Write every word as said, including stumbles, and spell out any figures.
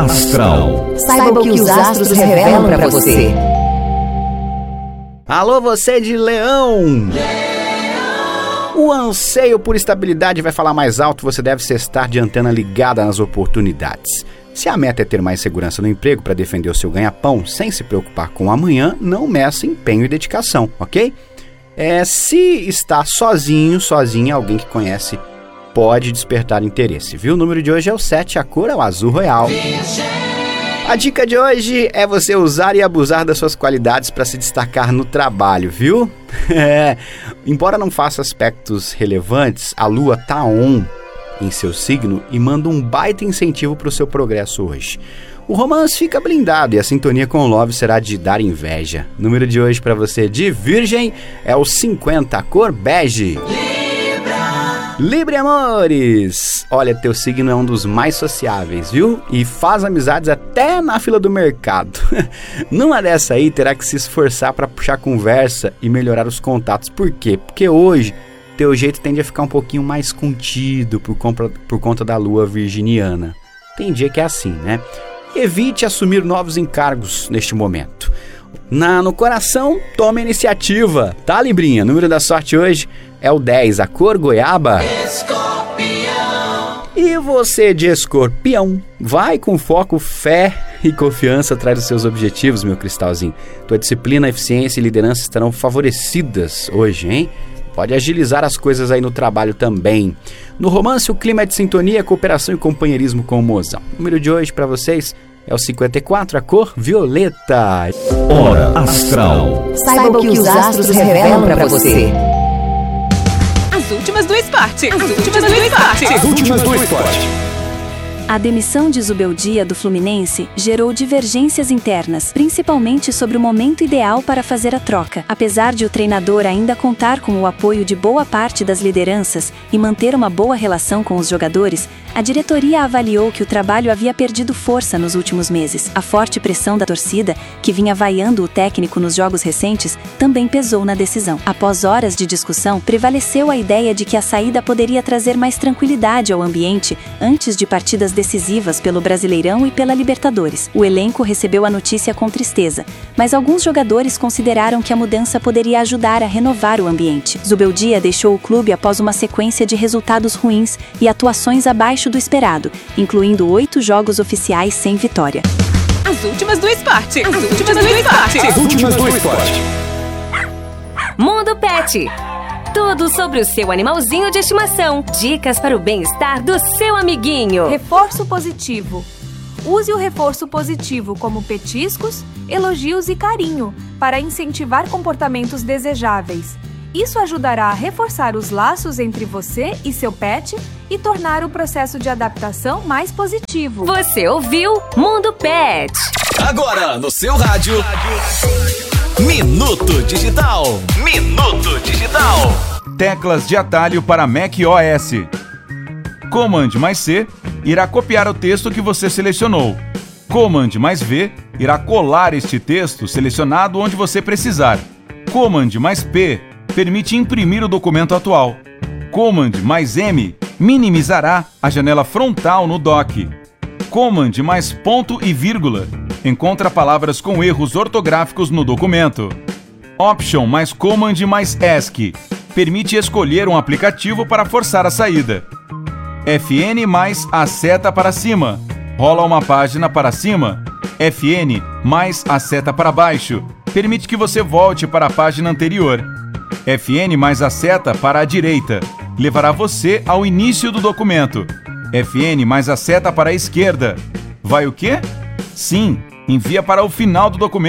Astral. Saiba o que os astros revelam para você. Alô, você de Leão! O anseio por estabilidade vai falar mais alto, você deve estar de antena ligada nas oportunidades. Se a meta é ter mais segurança no emprego para defender o seu ganha-pão sem se preocupar com o amanhã, não meça empenho e dedicação, ok? É, se está sozinho, sozinha, alguém que conhece pode despertar interesse, viu? O número de hoje é o sete, a cor é o azul royal. A dica de hoje é você usar e abusar das suas qualidades para se destacar no trabalho, viu? É, embora não faça aspectos relevantes, a lua tá on em seu signo e manda um baita incentivo para o seu progresso hoje. O romance fica blindado e a sintonia com o love será de dar inveja. O número de hoje para você de Virgem é o cinquenta, a cor bege. Libre, amores! Olha, teu signo é um dos mais sociáveis, viu? E faz amizades até na fila do mercado. Numa dessa aí, terá que se esforçar para puxar conversa e melhorar os contatos. Por quê? Porque hoje, teu jeito tende a ficar um pouquinho mais contido por, compra, por conta da lua virginiana. Tem dia que é assim, né? Evite assumir novos encargos neste momento. Na, no coração, tome a iniciativa, tá, Librinha? O número da sorte hoje é o dez, a cor goiaba. Escorpião. E você de Escorpião, vai com foco, fé e confiança atrás dos seus objetivos, meu cristalzinho. Tua disciplina, eficiência e liderança estarão favorecidas hoje, hein? Pode agilizar as coisas aí no trabalho também. No romance, o clima é de sintonia, cooperação e companheirismo com o mozão. O número de hoje para vocês é o cinquenta e quatro, a cor violeta. Hora Astral. Saiba o que os astros revelam para você. As últimas do esporte. As últimas do esporte. As últimas do esporte. A demissão de Zubeldia do Fluminense gerou divergências internas, principalmente sobre o momento ideal para fazer a troca. Apesar de o treinador ainda contar com o apoio de boa parte das lideranças e manter uma boa relação com os jogadores, a diretoria avaliou que o trabalho havia perdido força nos últimos meses. A forte pressão da torcida, que vinha vaiando o técnico nos jogos recentes, também pesou na decisão. Após horas de discussão, prevaleceu a ideia de que a saída poderia trazer mais tranquilidade ao ambiente antes de partidas decisivas pelo Brasileirão e pela Libertadores. O elenco recebeu a notícia com tristeza, mas alguns jogadores consideraram que a mudança poderia ajudar a renovar o ambiente. Zubeldia deixou o clube após uma sequência de resultados ruins e atuações abaixo do esperado, incluindo oito jogos oficiais sem vitória. As últimas do esporte. As últimas do esporte. As últimas do esporte. Mundo Pet. Tudo sobre o seu animalzinho de estimação. Dicas para o bem-estar do seu amiguinho. Reforço positivo. Use o reforço positivo como petiscos, elogios e carinho para incentivar comportamentos desejáveis. Isso ajudará a reforçar os laços entre você e seu pet e tornar o processo de adaptação mais positivo. Você ouviu Mundo Pet. Agora no seu rádio. Minuto Digital. Minuto Digital. Teclas de atalho para macOS. Command mais C irá copiar o texto que você selecionou. Command mais V irá colar este texto selecionado onde você precisar. Command mais P permite imprimir o documento atual. Command mais M minimizará a janela frontal no dock. Command mais ponto e vírgula encontra palavras com erros ortográficos no documento. Option mais Command mais ESC permite escolher um aplicativo para forçar a saída. F N mais a seta para cima rola uma página para cima. F N mais a seta para baixo permite que você volte para a página anterior. F N mais a seta para a direita levará você ao início do documento. F N mais a seta para a esquerda. Vai o quê? Sim, envia para o final do documento.